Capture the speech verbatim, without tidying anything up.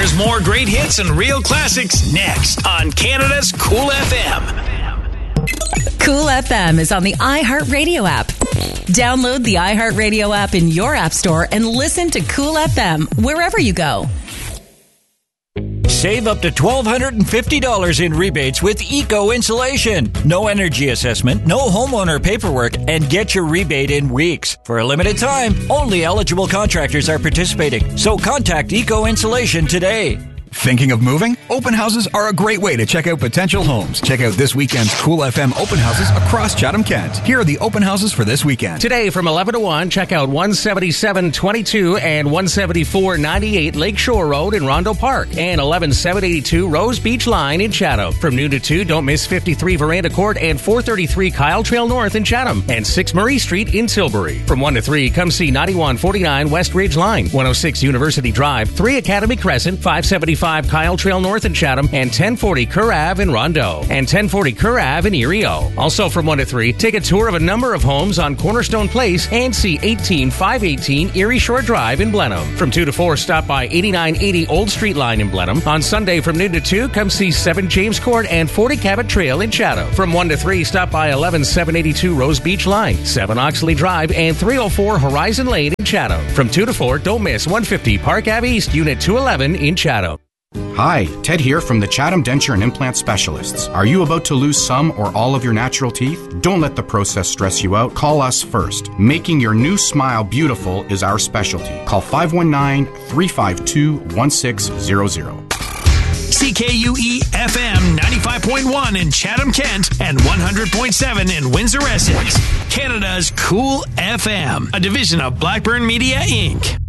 There's more great hits and real classics next on Canada's Cool F M. Cool F M is on the iHeartRadio app. Download the iHeartRadio app in your app store and listen to Cool F M wherever you go. Save up to one thousand two hundred fifty dollars in rebates with Eco Insulation. No energy assessment, no homeowner paperwork, and get your rebate in weeks. For a limited time, only eligible contractors are participating. So contact Eco Insulation today. Thinking of moving? Open houses are a great way to check out potential homes. Check out this weekend's Cool F M open houses across Chatham-Kent. Here are the open houses for this weekend. Today from eleven to one, check out one seventy-seven twenty-two and one seventy-four ninety-eight Lakeshore Road in Rondo Park and eleven seven eighty-two Rose Beach Line in Chatham. From noon to two, don't miss fifty-three Veranda Court and four thirty-three Kyle Trail North in Chatham and six Murray Street in Tilbury. From one to three, come see ninety-one forty-nine West Ridge Line, one oh six University Drive, three Academy Crescent, five seventy-five Kyle Trail North in Chatham, and ten forty Kerr Ave in Rondo, and ten forty Kerr Ave in Erie-O. Also from one to three, take a tour of a number of homes on Cornerstone Place and see eighteen five eighteen Erie Shore Drive in Blenheim. From two to four, stop by eighty-nine eighty Old Street Line in Blenheim. On Sunday from noon to two, come see seven James Court and forty Cabot Trail in Chatham. From one to three, stop by eleven seven eighty-two Rose Beach Line, seven Oxley Drive, and three oh four Horizon Lane in Chatham. From two to four, don't miss one fifty Park Ave East, Unit two eleven in Chatham. Hi, Ted here from the Chatham Denture and Implant Specialists. Are you about to lose some or all of your natural teeth? Don't let the process stress you out. Call us first. Making your new smile beautiful is our specialty. Call five one nine, three five two, one six zero zero. C K U E F M ninety-five point one in Chatham-Kent and one hundred point seven in Windsor-Essex. Canada's Cool F M, a division of Blackburn Media, Incorporated.